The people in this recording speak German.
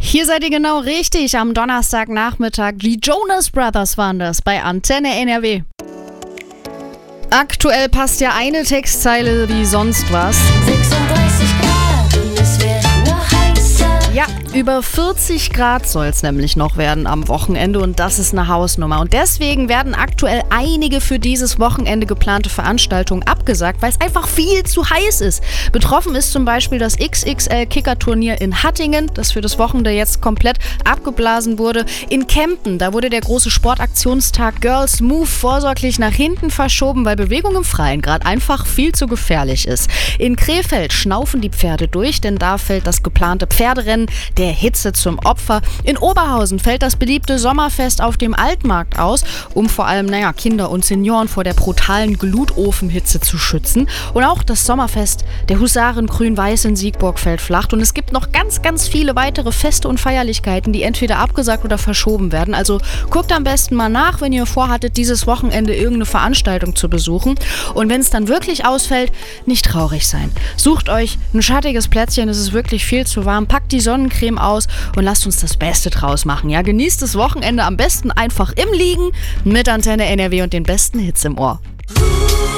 Hier seid ihr genau richtig. Am Donnerstagnachmittag. Die Jonas Brothers waren das bei Antenne NRW. Aktuell passt ja eine Textzeile wie sonst was. 36 Grad und es wird noch heißer. Ja, über 40 Grad soll es nämlich noch werden am Wochenende und das ist eine Hausnummer. Und deswegen werden aktuell einige für dieses Wochenende geplante Veranstaltungen abgesagt, weil es einfach viel zu heiß ist. Betroffen ist zum Beispiel das XXL-Kicker-Turnier in Hattingen, das für das Wochenende jetzt komplett abgeblasen wurde. In Kempen, da wurde der große Sportaktionstag Girls Move vorsorglich nach hinten verschoben, weil Bewegung im Freien gerade einfach viel zu gefährlich ist. In Krefeld schnaufen die Pferde durch, denn da fällt das geplante Pferderennen der Hitze zum Opfer. In Oberhausen fällt das beliebte Sommerfest auf dem Altmarkt aus, um vor allem Kinder und Senioren vor der brutalen Glutofenhitze zu schützen. Und auch das Sommerfest der Husaren Grün-Weiß in Siegburg fällt flach. Und es gibt noch ganz, ganz viele weitere Feste und Feierlichkeiten, die entweder abgesagt oder verschoben werden. Also guckt am besten mal nach, wenn ihr vorhattet, dieses Wochenende irgendeine Veranstaltung zu besuchen. Und wenn es dann wirklich ausfällt, nicht traurig sein. Sucht euch ein schattiges Plätzchen, es ist wirklich viel zu warm. Packt die Sonnencreme aus und lasst uns das Beste draus machen. Ja, genießt das Wochenende am besten einfach im Liegen mit Antenne NRW und den besten Hits im Ohr.